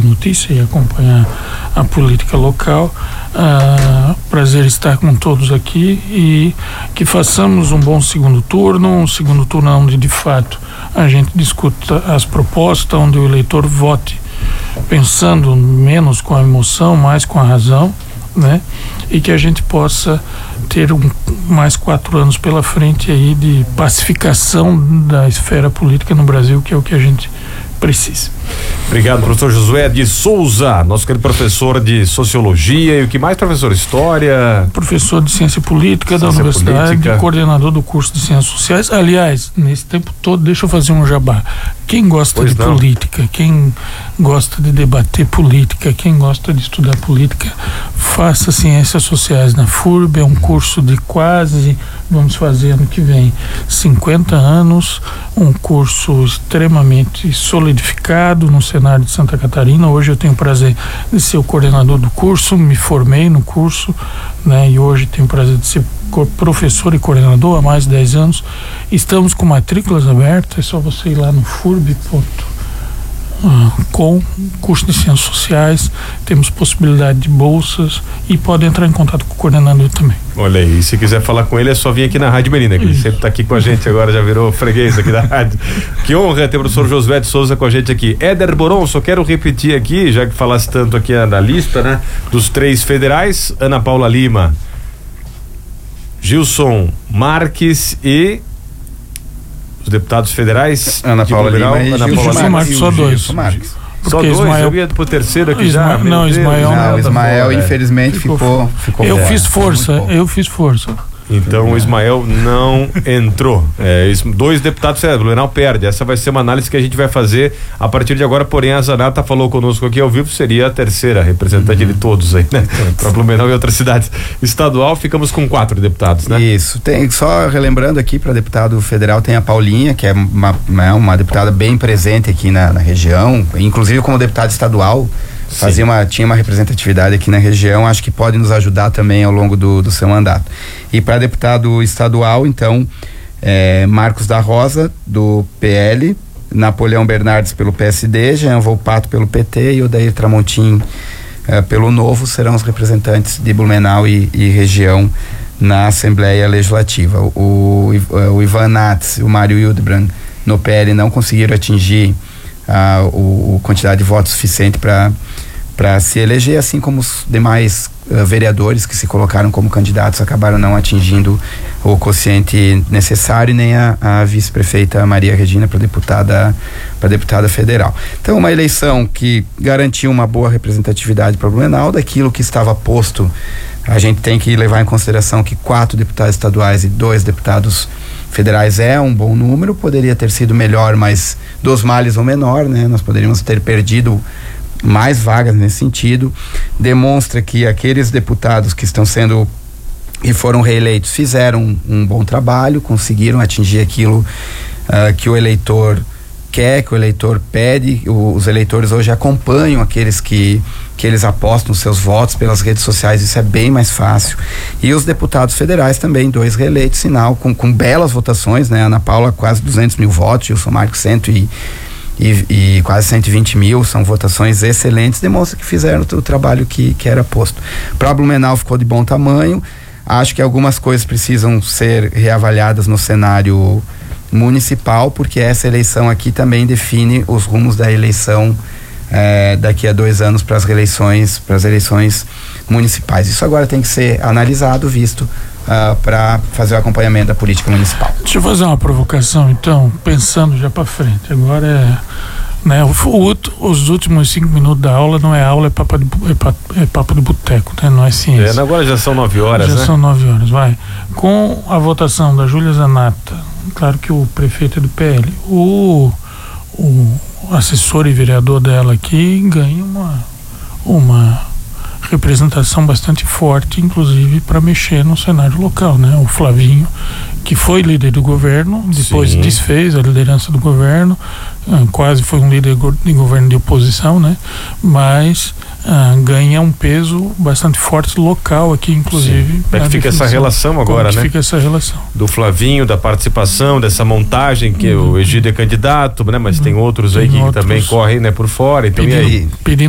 notícia e acompanhar a política local. Prazer estar com todos aqui e que façamos um bom segundo turno onde de fato a gente discuta as propostas, onde o eleitor vote pensando menos com a emoção, mais com a razão, né? E que a gente possa ter mais 4 anos pela frente aí de pacificação da esfera política no Brasil, que é o que a gente precisa. Obrigado, professor Josué de Souza, nosso querido professor de Sociologia e o que mais, professor? História? Professor de Ciência Política da Universidade, coordenador do curso de Ciências Sociais. Aliás, nesse tempo todo, deixa eu fazer um jabá. Quem gosta de política, quem gosta de debater política, quem gosta de estudar política, faça Ciências Sociais na FURB. É um curso de vamos fazer ano que vem, 50 anos, um curso extremamente solidificado no cenário de Santa Catarina. Hoje eu tenho o prazer de ser o coordenador do curso, me formei no curso, né, e hoje tenho o prazer de ser professor e coordenador há mais de 10 anos. Estamos com matrículas abertas, é só você ir lá no furb.com, curso de Ciências Sociais, temos possibilidade de bolsas e pode entrar em contato com o coordenador também. Olha aí, se quiser falar com ele é só vir aqui na Rádio Menina, que ele sempre está aqui com a gente, agora já virou freguês aqui da rádio. Que honra ter o professor Josué de Souza com a gente aqui. Éder Boron, só quero repetir aqui, já que falasse tanto aqui na lista, né, dos 3 federais: Ana Paula Lima, Gilson Marques e os deputados federais, Ana Paula Lima e Gilson Marques, só 2. Só 2, eu ia pro terceiro aqui já. Não, Ismael infelizmente ficou. Eu fiz força. Então o Ismael não entrou. 2 deputados federais, o Blumenau perde. Essa vai ser uma análise que a gente vai fazer a partir de agora, porém a Zanata falou conosco aqui ao vivo, seria a terceira representante de todos aí, né? Para Blumenau e outras cidades. Estadual, ficamos com 4 deputados, né? Isso, só relembrando aqui, para deputado federal tem a Paulinha, que é uma deputada bem presente aqui na região, inclusive como deputada estadual. Tinha uma representatividade aqui na região, acho que pode nos ajudar também ao longo do seu mandato. E para deputado estadual, então, Marcos da Rosa, do PL, Napoleão Bernardes pelo PSD, Jean Volpato pelo PT e Odair Tramontim pelo Novo serão os representantes de Blumenau e região na Assembleia Legislativa. O Ivan Nats e o Mário Hildebrand no PL não conseguiram atingir a quantidade de votos suficiente para se eleger, assim como os demais vereadores que se colocaram como candidatos acabaram não atingindo o quociente necessário, nem a vice-prefeita Maria Regina para deputada federal. Então, uma eleição que garantiu uma boa representatividade para o Blumenau. Daquilo que estava posto, a gente tem que levar em consideração que 4 deputados estaduais e 2 deputados federais é um bom número. Poderia ter sido melhor, mas dos males o menor, né? Nós poderíamos ter perdido mais vagas nesse sentido. Demonstra que aqueles deputados que estão sendo e foram reeleitos fizeram um bom trabalho, conseguiram atingir aquilo que o eleitor quer, que o eleitor pede. Os eleitores hoje acompanham aqueles que eles apostam seus votos pelas redes sociais, isso é bem mais fácil. E os deputados federais também, 2 reeleitos, sinal, com belas votações, né? Ana Paula quase 200 mil votos, Gilson Marques e quase 120 mil, são votações excelentes, demonstra que fizeram o trabalho que era posto. Para Blumenau ficou de bom tamanho. Acho que algumas coisas precisam ser reavaliadas no cenário municipal, porque essa eleição aqui também define os rumos da eleição daqui a 2 anos para as eleições municipais. Isso agora tem que ser analisado, visto para fazer o acompanhamento da política municipal. Deixa eu fazer uma provocação, então, pensando já para frente. Agora os últimos 5 minutos da aula não é aula, é papo de boteco, né? Não é ciência. Agora já são 9 horas, já né? São 9 horas, vai. Com a votação da Júlia Zanata, claro que o prefeito é do PL, o assessor e vereador dela aqui ganha uma representação bastante forte, inclusive para mexer no cenário local, né? O Flavinho, que foi líder do governo, depois desfez a liderança do governo, quase foi um líder de governo de oposição, né? Mas ganha um peso bastante forte local aqui, inclusive. Como é que fica essa relação agora, né? Fica essa relação do Flavinho, da participação, dessa montagem, que o Egídio é candidato, né? Mas tem outros aí que também correm, né, por fora, então e aí?